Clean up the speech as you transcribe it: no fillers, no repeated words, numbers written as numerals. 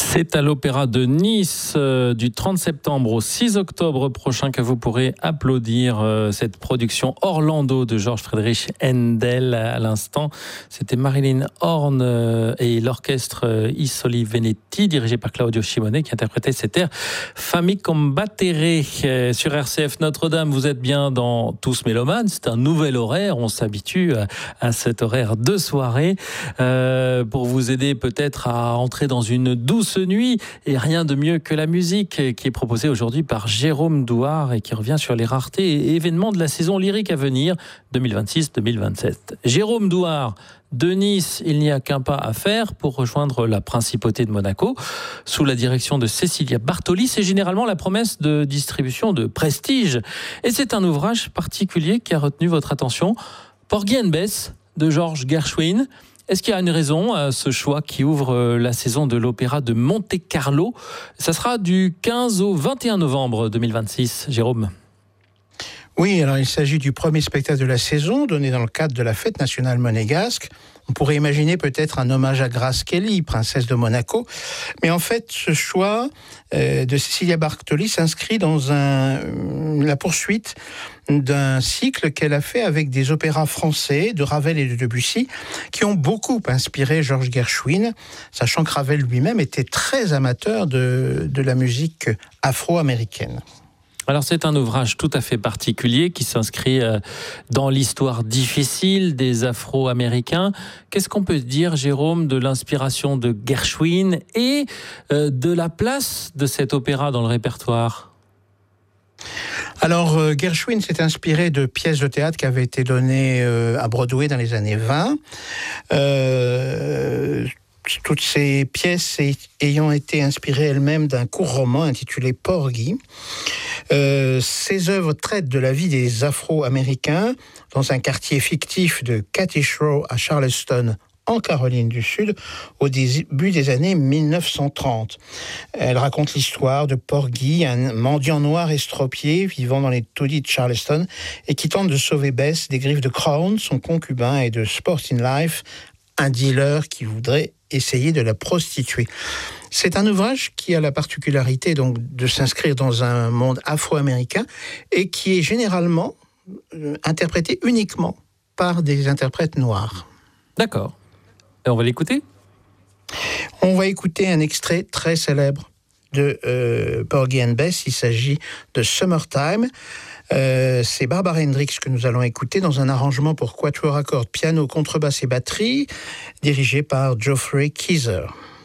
C'est à l'Opéra de Nice du 30 septembre au 6 octobre prochain que vous pourrez applaudir cette production Orlando de Georg Friedrich Händel. À l'instant, c'était Marilyn Horne et l'orchestre I Soli Veneti dirigé par Claudio Scimone qui interprétait cet air Fammi combattere sur RCF Notre-Dame. Vous êtes bien dans Tous Mélomanes, c'est un nouvel horaire, on s'habitue à cet horaire de soirée pour vous aider peut-être à entrer dans une douce nuit, et rien de mieux que la musique qui est proposée aujourd'hui par Jérôme Douard et qui revient sur les raretés et événements de la saison lyrique à venir 2026-2027. Jérôme Douard, de Nice, il n'y a qu'un pas à faire pour rejoindre la principauté de Monaco. Sous la direction de Cecilia Bartoli, c'est généralement la promesse de distribution de prestige. Et c'est un ouvrage particulier qui a retenu votre attention, Porgy and Bess de Georges Gershwin. Est-ce qu'il y a une raison à ce choix qui ouvre la saison de l'Opéra de Monte-Carlo ? Ça sera du 15 au 21 novembre 2026, Jérôme. Oui, alors il s'agit du premier spectacle de la saison, donné dans le cadre de la fête nationale monégasque. On pourrait imaginer peut-être un hommage à Grace Kelly, princesse de Monaco. Mais en fait, ce choix de Cecilia Bartoli s'inscrit dans la poursuite d'un cycle qu'elle a fait avec des opéras français de Ravel et de Debussy qui ont beaucoup inspiré Georges Gershwin, sachant que Ravel lui-même était très amateur de la musique afro-américaine. Alors c'est un ouvrage tout à fait particulier qui s'inscrit dans l'histoire difficile des Afro-Américains. Qu'est-ce qu'on peut dire, Jérôme, de l'inspiration de Gershwin et de la place de cet opéra dans le répertoire ? Alors, Gershwin s'est inspiré de pièces de théâtre qui avaient été données à Broadway dans les années 20. Toutes ces pièces ayant été inspirées elles-mêmes d'un court roman intitulé Porgy. Ces œuvres traitent de la vie des Afro-Américains dans un quartier fictif de Katish Row à Charleston, en Caroline du Sud, au début des années 1930. Elle raconte l'histoire de Porgy, un mendiant noir estropié vivant dans les taudis de Charleston et qui tente de sauver Bess des griffes de Crown, son concubin, et de Sporting Life, un dealer qui voudrait essayer de la prostituer. C'est un ouvrage qui a la particularité donc de s'inscrire dans un monde afro-américain et qui est généralement interprété uniquement par des interprètes noirs. D'accord. Et on va l'écouter ? On va écouter un extrait très célèbre de Porgy and Bess. Il s'agit de Summertime. C'est Barbara Hendricks que nous allons écouter dans un arrangement pour quatuor à cordes, piano, contrebasse et batterie, dirigé par Geoffrey Keyser.